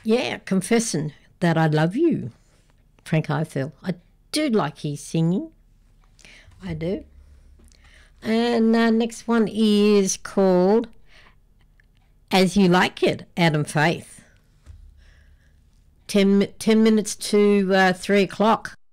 Yeah, Confessing That I Love You, Frank Ifill. I do like his singing. I do. And next one is called As You Like It, Adam Faith. 10 minutes to 3 o'clock.